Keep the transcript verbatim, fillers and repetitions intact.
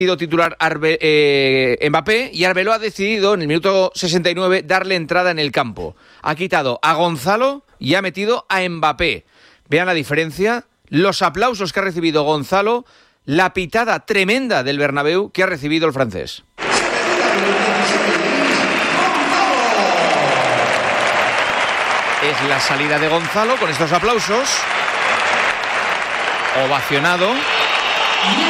sido titular Arbe, eh, Mbappé, y Arbeloa ha decidido en el minuto sesenta y nueve darle entrada en el campo. Ha quitado a Gonzalo y ha metido a Mbappé. Vean la diferencia, los aplausos que ha recibido Gonzalo, la pitada tremenda del Bernabéu que ha recibido el francés. Es la salida de Gonzalo con estos aplausos, ovacionado.